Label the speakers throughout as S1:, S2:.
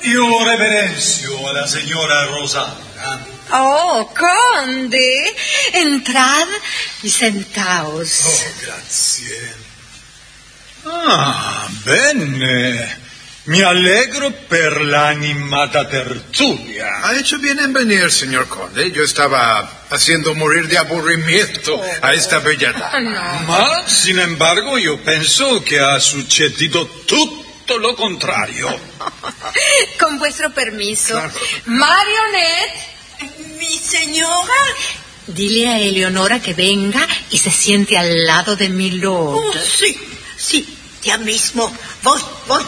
S1: Yo reverencio a la señora Rosaura.
S2: Oh, conde, entrad y sentaos.
S1: Oh, grazie. Bene. Mi alegro per la animata tertulia.
S3: Ha hecho bien en venir, señor conde. Yo estaba haciendo morir de aburrimiento a esta bella dama.
S2: No.
S1: Ma, sin embargo, yo penso che ha sucedido tutto lo contrario.
S2: Con vuestro permiso.
S3: Claro.
S2: Marionette.
S4: Mi señora.
S2: Dile a Eleonora que venga y se siente al lado de mi lord.
S4: Oh, sí, ya mismo. Voy.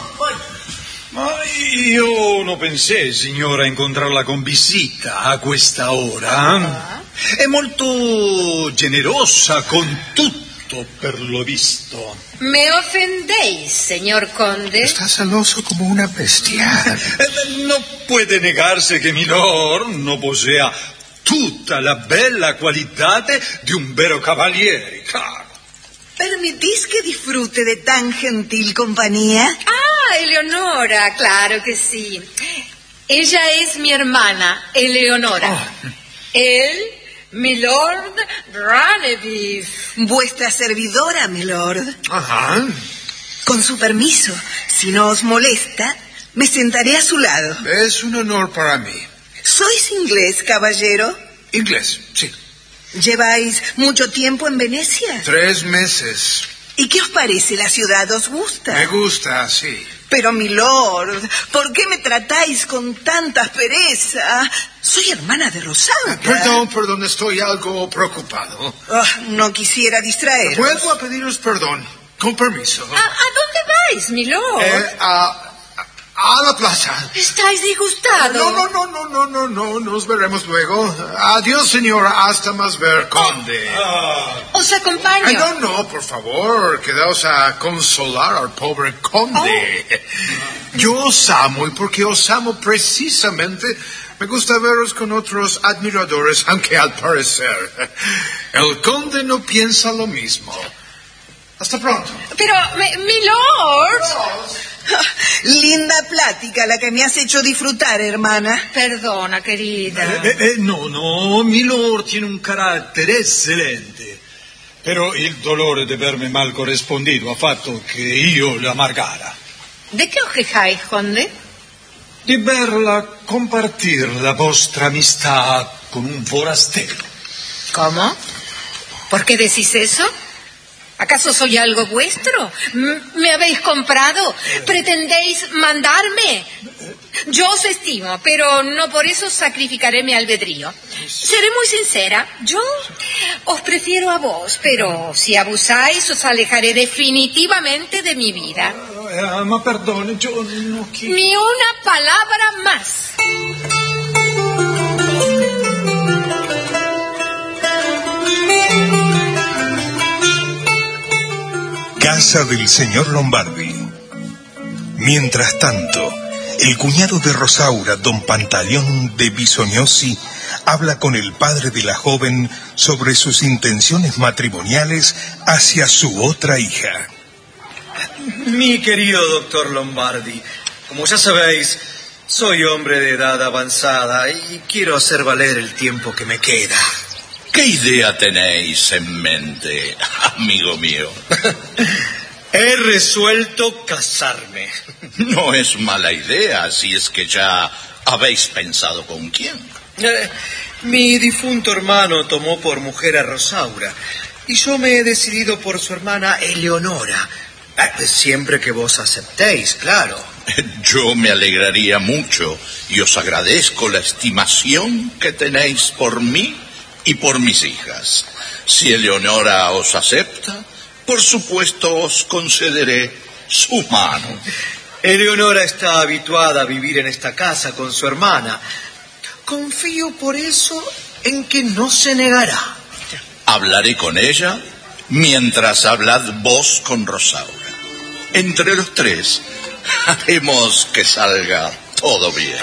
S1: Ma io non pensai, signora, incontrarla con visita a questa ora. È molto generosa con tutto, per lo visto.
S2: Me ofendéis, señor conde.
S3: Está celoso como una bestia.
S1: No puede negarse che Milord non posea tutta la bella qualità di un vero cavaliere, caro.
S4: ¿Permitís que disfrute de tan gentil compañía?
S2: Ah, Eleonora, claro que sí. Ella es mi hermana, Eleonora. Él, mi lord Raneville.
S4: Vuestra servidora, milord.
S3: Ajá.
S4: Con su permiso, si no os molesta, me sentaré a su lado.
S3: Es un honor para mí.
S4: ¿Sois inglés, caballero?
S3: Inglés, sí.
S4: ¿Lleváis mucho tiempo en Venecia?
S3: 3 meses.
S4: ¿Y qué os parece la ciudad? ¿Os gusta?
S3: Me gusta, sí.
S4: Pero, milord, ¿por qué me tratáis con tanta aspereza? Soy hermana de Rosaura.
S3: Perdón, estoy algo preocupado.
S4: No quisiera distraeros.
S3: Vuelvo a pediros perdón, con permiso.
S2: ¿A dónde vais, mi lord?
S3: A la plaza.
S2: ¿Estáis disgustados?
S3: No, nos veremos luego. Adiós, señora, hasta más ver, conde.
S2: Os acompaño.
S3: No, por favor, quedaos a consolar al pobre conde. Yo os amo, y porque os amo precisamente, me gusta veros con otros admiradores, aunque al parecer el conde no piensa lo mismo. Hasta pronto.
S2: Pero, mi lord...
S4: Linda plática la que me has hecho disfrutar, hermana.
S2: Perdona, querida.
S1: No, Milord tiene un carattere eccellente. Però il dolore di verme mal corrispondido ha fatto che io la amargara.
S2: ¿De qué os quejáis, conde?
S1: Di verla compartir la vostra amistà con un forastero.
S2: ¿Cómo? ¿Por qué decís eso? ¿Acaso soy algo vuestro? ¿Me habéis comprado? ¿Pretendéis mandarme? Yo os estimo, pero no por eso sacrificaré mi albedrío. Seré muy sincera, yo os prefiero a vos, pero si abusáis os alejaré definitivamente de mi vida.
S1: Ma perdone, yo no quiero...
S2: Ni una palabra más.
S5: Casa del señor Lombardi. Mientras tanto, el cuñado de Rosaura, don Pantaleón de Bisognosi, habla con el padre de la joven sobre sus intenciones matrimoniales hacia su otra hija.
S6: Mi querido doctor Lombardi, como ya sabéis, soy hombre de edad avanzada y quiero hacer valer el tiempo que me queda.
S7: ¿Qué idea tenéis en mente, amigo mío?
S6: He resuelto casarme.
S7: No es mala idea, si es que ya habéis pensado con quién.
S6: Mi difunto hermano tomó por mujer a Rosaura y yo me he decidido por su hermana Eleonora. Siempre que vos aceptéis, claro.
S7: Yo me alegraría mucho y os agradezco la estimación que tenéis por mí y por mis hijas. Si Eleonora os acepta, por supuesto os concederé su mano.
S6: Eleonora está habituada a vivir en esta casa con su hermana. Confío por eso en que no se negará.
S7: Hablaré con ella mientras hablad vos con Rosaura. Entre los tres haremos que salga todo bien.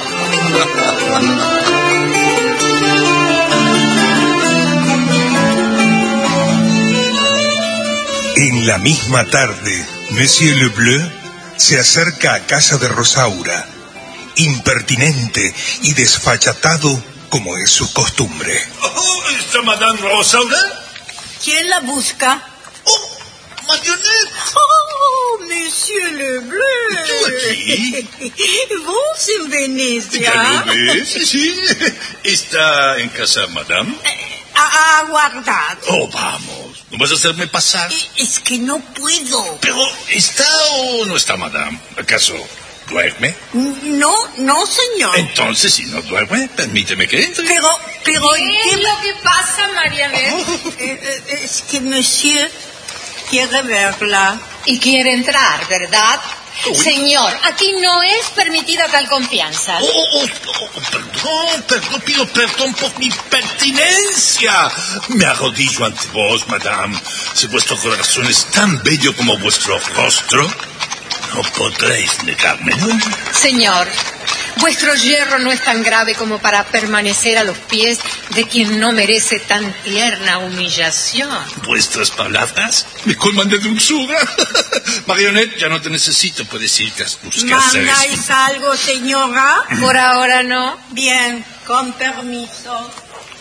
S5: En la misma tarde, Monsieur Lebleu se acerca a casa de Rosaura impertinente y desfachatado como es su costumbre.
S1: Oh, ¿está Madame Rosaura?
S2: ¿Quién la busca?
S1: Oh, Marionette.
S2: Oh, Monsieur Lebleu.
S1: ¿Tú aquí?
S2: ¿Vos en Venecia?
S1: ¿Ya lo ves? Sí. ¿Está en casa, Madame?
S2: Aguardad.
S1: Oh, vamos. ¿No vas a hacerme pasar?
S2: Es que no puedo.
S1: Pero, ¿está o no está, Madame? ¿Acaso duerme?
S2: No, señor.
S1: Entonces, si no duerme, permíteme que entre.
S2: Pero,
S8: ¿Qué es lo que pasa, Marianette?
S2: es que Monsieur quiere verla.
S8: Y quiere entrar, ¿verdad?
S1: Uy.
S8: Señor, aquí no es permitida tal confianza.
S1: Pido perdón por mi pertinencia. Me arrodillo ante vos, Madame. Si vuestro corazón es tan bello como vuestro rostro, no podréis negármelo.
S8: Señor, vuestro yerro no es tan grave como para permanecer a los pies de quien no merece tan tierna humillación.
S1: Vuestras palabras me colman de dulzura. Marionette, ya no te necesito, puedes irte a tus quehaceres.
S2: ¿Mandáis algo, señora?
S8: Por ahora no.
S2: Bien, con permiso.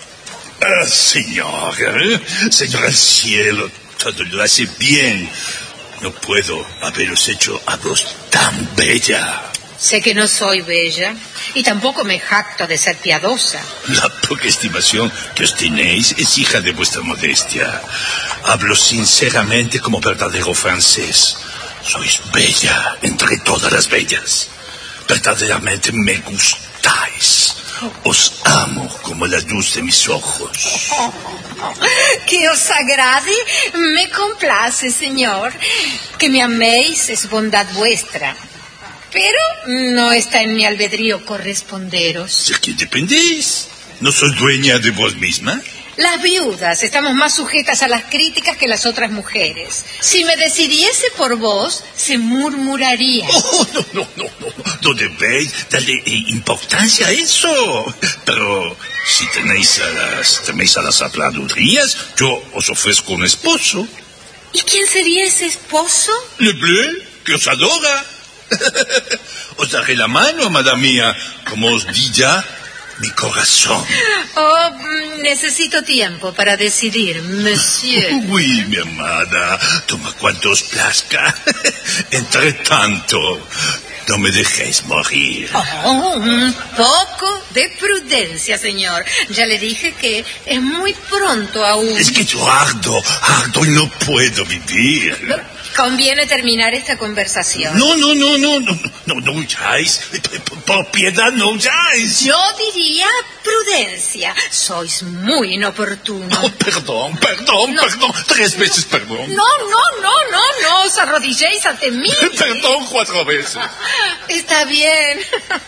S1: Señor del cielo, todo lo hace bien. No puedo haberos hecho a vos tan bella.
S8: Sé que no soy bella y tampoco me jacto de ser piadosa.
S1: La poca estimación que os tenéis es hija de vuestra modestia. Hablo sinceramente como verdadero francés. Sois bella entre todas las bellas. Verdaderamente me gustáis. Os amo como la luz de mis ojos.
S8: Que os agrade, me complace, señor. Que me améis es bondad vuestra. Pero no está en mi albedrío corresponderos.
S1: ¿De quién dependéis? ¿No sois dueña de vos misma?
S8: Las viudas estamos más sujetas a las críticas que las otras mujeres. Si me decidiese por vos, se murmuraría.
S1: Oh, no debéis darle importancia a eso. Pero si teméis a las habladurías, yo os ofrezco un esposo.
S8: ¿Y quién sería ese esposo?
S1: Lebleu, que os adora. Os daré la mano, madame mía, como os di ya, mi corazón.
S8: Oh, necesito tiempo para decidir, monsieur.
S1: Uy, mi amada, toma cuanto os plazca. Entre tanto, no me dejéis morir.
S8: Oh, un poco de prudencia, señor. Ya le dije que es muy pronto aún.
S1: Es que yo ardo y no puedo vivir.
S8: Conviene terminar esta conversación.
S1: No huyáis. Por piedad, no huyáis.
S8: Yo diría prudencia. Sois muy inoportuno.
S1: Oh, perdón. 3 veces perdón.
S8: No os arrodilléis ante mí.
S1: Perdón 4 veces.
S8: Está bien.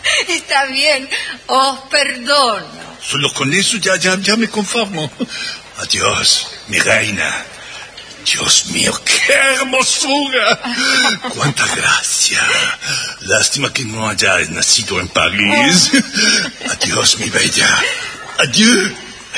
S8: Os perdono.
S1: Solo con eso ya me conformo. Adiós, mi reina. Dios mío, qué hermosura. Cuánta gracia. Lástima que no hayáis nacido en París. Adiós, mi bella. Adiós.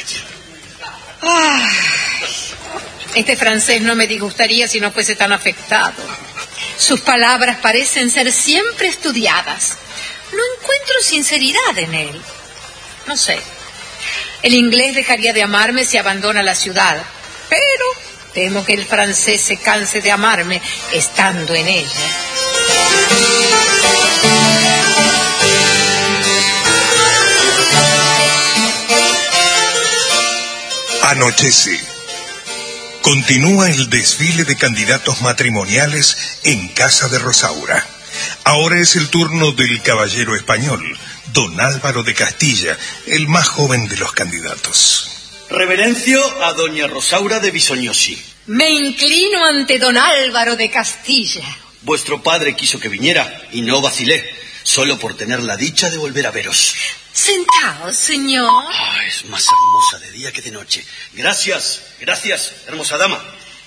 S8: Este francés no me disgustaría si no fuese tan afectado. Sus palabras parecen ser siempre estudiadas. No encuentro sinceridad en él. No sé. El inglés dejaría de amarme si abandona la ciudad. Pero temo que el francés se canse de amarme estando en ella.
S5: Anochece. Continúa el desfile de candidatos matrimoniales en casa de Rosaura. Ahora es el turno del caballero español, don Álvaro de Castilla, el más joven de los candidatos.
S9: Reverencio a doña Rosaura de Bisognosi.
S8: Me inclino ante don Álvaro de Castilla.
S9: Vuestro padre quiso que viniera y no vacilé, solo por tener la dicha de volver a veros.
S8: Sentaos, señor.
S9: Es más hermosa de día que de noche. Gracias, hermosa dama.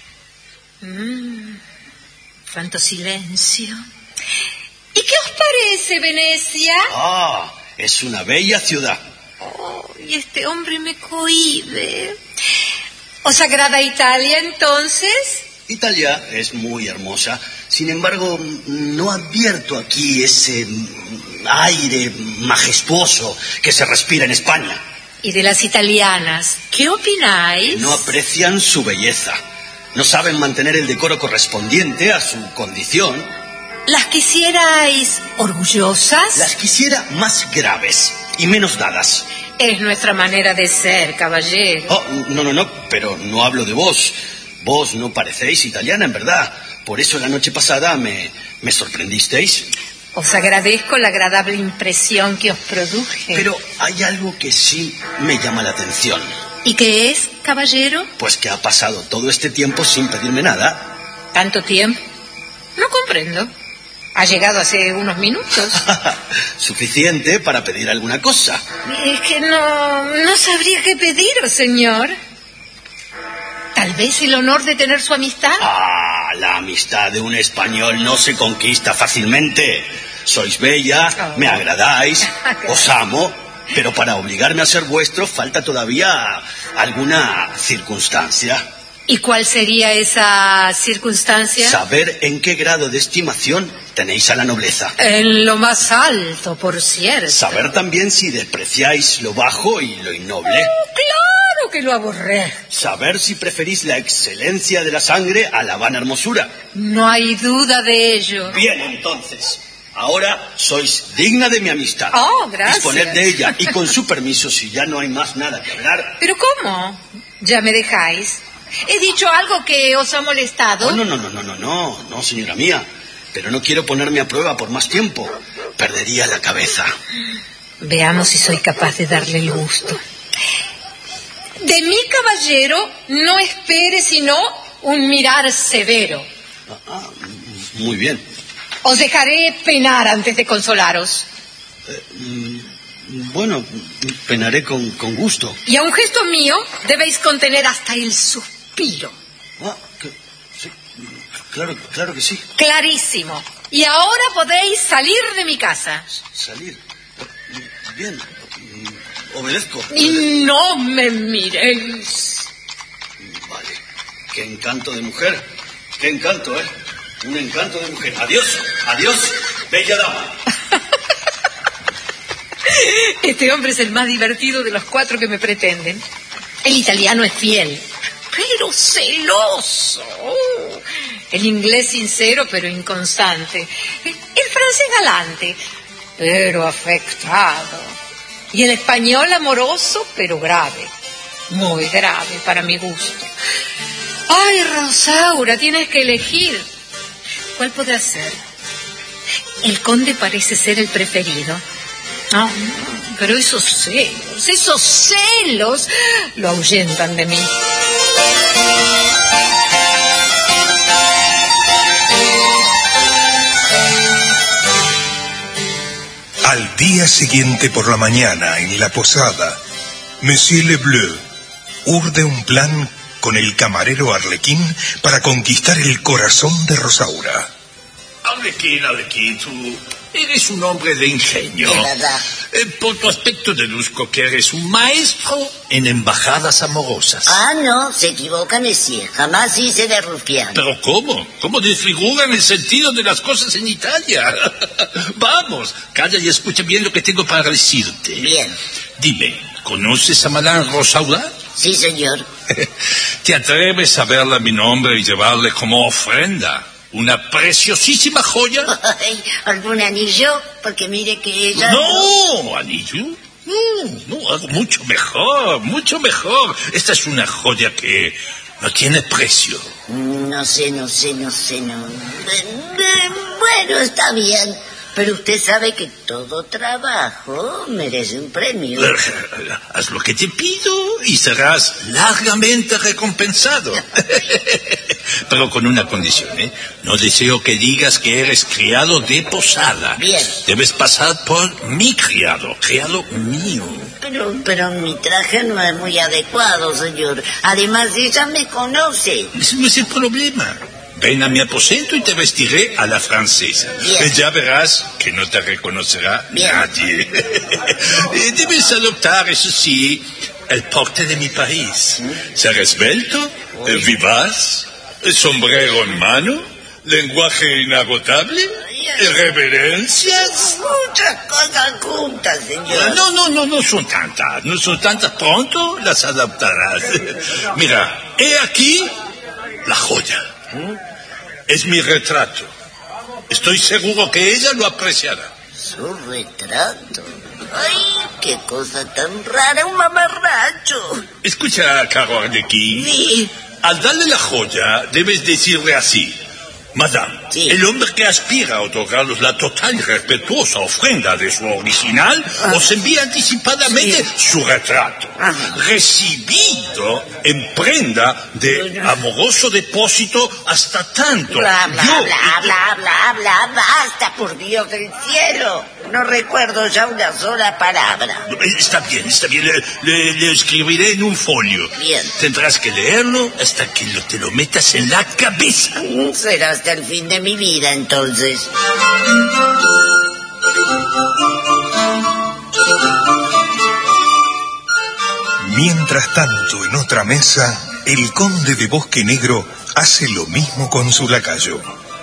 S8: Cuánto silencio. ¿Y qué os parece Venecia?
S9: Es una bella ciudad.
S8: Y este hombre me cohíbe. ¿Os agrada Italia, entonces?
S9: Italia es muy hermosa. Sin embargo, no advierto aquí ese aire majestuoso que se respira en España.
S2: ¿Y de las italianas? ¿Qué opináis?
S9: No aprecian su belleza. No saben mantener el decoro correspondiente a su condición.
S2: ¿Las quisierais orgullosas?
S9: Las quisiera más graves y menos dadas.
S2: Es nuestra manera de ser, caballero.
S9: Oh, no, pero no hablo de vos. Vos no parecéis italiana, en verdad. Por eso la noche pasada me sorprendisteis.
S2: Os agradezco la agradable impresión que os produje.
S9: Pero hay algo que sí me llama la atención.
S2: ¿Y qué es, caballero?
S9: Pues que ha pasado todo este tiempo sin pedirme nada.
S2: ¿Tanto tiempo? No comprendo. Ha llegado hace unos minutos.
S9: Suficiente para pedir alguna cosa.
S2: Es que no sabría qué pediros, señor. Tal vez el honor de tener su amistad.
S9: Ah, la amistad de un español no se conquista fácilmente. Sois bella, me agradáis, os amo, pero para obligarme a ser vuestro falta todavía alguna circunstancia.
S2: ¿Y cuál sería esa circunstancia?
S9: Saber en qué grado de estimación tenéis a la nobleza.
S2: En lo más alto, por cierto.
S9: Saber también si despreciáis lo bajo y lo innoble.
S2: Claro que lo aborrezco.
S9: Saber si preferís la excelencia de la sangre a la vana hermosura.
S2: No hay duda de ello.
S9: Bien, entonces. Ahora sois digna de mi amistad.
S2: Oh, gracias.
S9: Disponed de ella y con su permiso, si ya no hay más nada que hablar.
S2: ¿Pero cómo? ¿Ya me dejáis? ¿He dicho algo que os ha molestado?
S9: Oh, no, señora mía. Pero no quiero ponerme a prueba por más tiempo. Perdería la cabeza.
S2: Veamos si soy capaz de darle el gusto. De mi caballero no espere sino un mirar severo.
S9: Muy bien.
S2: Os dejaré penar antes de consolaros.
S9: Bueno, penaré con gusto.
S2: Y a un gesto mío debéis contener hasta el suspiro.
S9: Sí, claro que sí.
S2: Clarísimo. Y ahora podéis salir de mi casa.
S9: ¿Salir? Bien, obedezco.
S2: Y no me miréis.
S9: Vale. Qué encanto de mujer. Qué encanto, ¿eh? Un encanto de mujer. Adiós, bella dama.
S2: Este hombre es el más divertido de los 4 que me pretenden. El italiano es fiel, pero celoso. El inglés sincero, pero inconstante. El francés galante, pero afectado. Y el español amoroso, pero grave. Muy grave para mi gusto. Ay, Rosaura, tienes que elegir. ¿Cuál podrá ser? El conde parece ser el preferido. No, pero esos celos lo ahuyentan de mí.
S5: Al día siguiente por la mañana, en la posada, Monsieur Lebleu urde un plan con el camarero Arlequín para conquistar el corazón de Rosaura.
S10: Arlequín, tú eres un hombre de ingenio.
S11: De verdad.
S10: Por tu aspecto deduzco que eres un maestro en embajadas amorosas.
S11: Ah, no, se equivoca, monsieur. Jamás hice de rufián.
S10: ¿Pero cómo? ¿Cómo desfiguran el sentido de las cosas en Italia? Vamos, calla y escucha bien lo que tengo para decirte.
S11: Bien.
S10: Dime, ¿conoces a Madame Rosaura?
S11: Sí, señor.
S10: ¿Te atreves a verla a mi nombre y llevarle como ofrenda una preciosísima joya?
S11: Ay, ¿algún anillo? Porque mire que ella...
S10: No, anillo. No, algo mucho mejor. Esta es una joya que no tiene precio.
S11: No sé. Bueno, está bien. Pero usted sabe que todo trabajo merece un premio.
S10: Haz lo que te pido y serás largamente recompensado. Pero con una condición, ¿eh? No deseo que digas que eres criado de posada.
S11: Bien.
S10: Debes pasar por mi criado mío.
S11: Pero mi traje no es muy adecuado, señor. Además, ella me conoce.
S10: Ese no es el problema. Ven a mi aposento y te vestiré a la francesa.
S11: Bien.
S10: Ya verás que no te reconocerá
S11: Bien.
S10: nadie. Debes adoptar, eso sí, el porte de mi país. Ser esbelto, vivaz, sombrero en mano, lenguaje inagotable.
S7: ¿Reverencias?
S11: Muchas cosas juntas, señor.
S10: No son tantas. Pronto las adaptarás. Mira, he aquí la joya. Es mi retrato. Estoy seguro que ella lo apreciará.
S11: ¿Su retrato? ¡Ay, qué cosa tan rara! ¡Un mamarracho!
S10: Escucha, caro Arlequín.
S11: Sí.
S10: Al darle la joya, debes decirle así: Madame,
S11: sí.
S10: El hombre que aspira a otorgaros la total y respetuosa ofrenda de su original os envía anticipadamente su retrato, recibido en prenda de amoroso depósito hasta tanto.
S11: Bla, basta, por Dios del cielo. No recuerdo ya una sola palabra.
S10: Está bien. Le escribiré en un folio.
S11: Bien.
S10: Tendrás que leerlo hasta que te lo metas en la cabeza.
S11: Será hasta el fin de mi vida, entonces.
S5: Mientras tanto, en otra mesa, el conde de Bosque Negro hace lo mismo con su lacayo.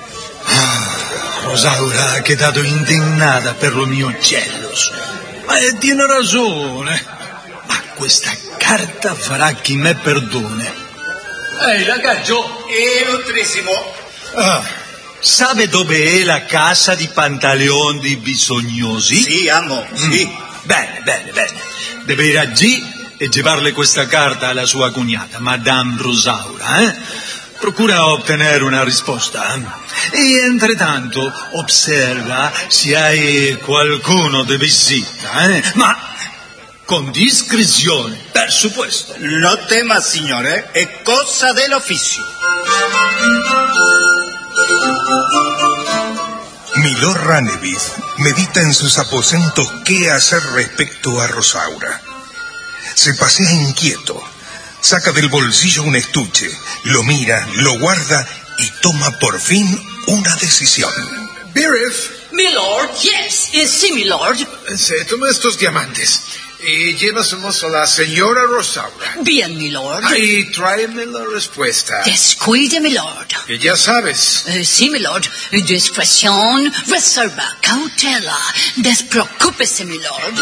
S1: Rosaura ha quedato indignata per lo mio uccellos. Ma tiene ragione. Ma questa carta farà chi me perdone.
S6: Ehi, ragazzo, illustrissimo.
S1: Sabe dove è la casa di Pantaleon di Bisognosi?
S9: Sì, amo, sì.
S1: Bene. Deve ir allí e llevarle questa carta alla sua cognata, Madame Rosaura, Procura ottenere una risposta. E entretanto osserva se hai qualcuno di visita, ma con discrezione, per supuesto.
S9: No temas, signore, è cosa dell'ufficio.
S5: Milord Ranneville medita en sus aposentos qué hacer respecto a Rosaura. Se pasea inquieto. Saca del bolsillo un estuche, lo mira, lo guarda y toma por fin una decisión.
S3: Biff.
S8: Milord, yes, sí, milord.
S3: Toma estos diamantes y llévaselos a la señora Rosaura.
S8: Bien, milord.
S3: Y tráeme la respuesta.
S8: Descuide, milord.
S3: Y ya sabes.
S8: Sí, milord. Discreción, reserva, cautela. Despreocúpese, milord.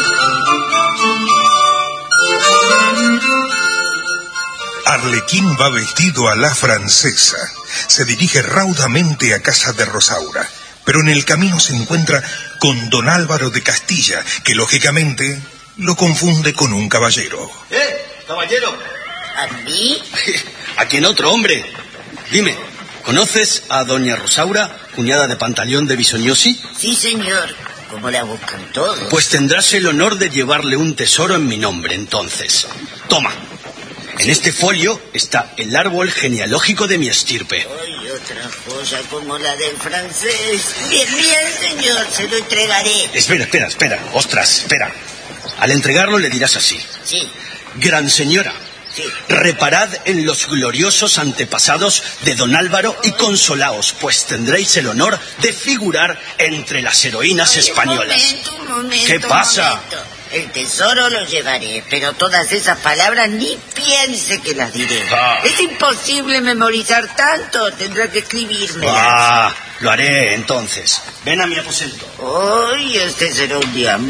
S5: Arlequín va vestido a la francesa. Se dirige raudamente a casa de Rosaura, pero en el camino se encuentra con don Álvaro de Castilla, que lógicamente lo confunde con un caballero.
S9: Caballero.
S11: ¿A mí?
S9: ¿A quién otro, hombre? Dime, ¿conoces a doña Rosaura, cuñada de Pantaleón de Bisognosi?
S11: Sí, señor. ¿Cómo la buscan todos?
S9: Pues tendrás el honor de llevarle un tesoro en mi nombre, entonces. Toma. En este folio está el árbol genealógico de mi estirpe.
S11: ¡Ay, otra joya como la del francés! Bien, señor, se lo entregaré.
S9: Espera. Ostras, espera. Al entregarlo le dirás así.
S11: Sí.
S9: Gran señora,
S11: sí.
S9: Reparad en los gloriosos antepasados de don Álvaro y consolaos, pues tendréis el honor de figurar entre las heroínas españolas.
S11: Un momento.
S9: ¿Qué pasa?
S11: El tesoro lo llevaré, pero todas esas palabras ni piense que las diré. Es imposible memorizar tanto, tendrá que escribírmelas.
S9: Lo haré entonces. Ven a mi aposento.
S11: ¡Ay, este será un día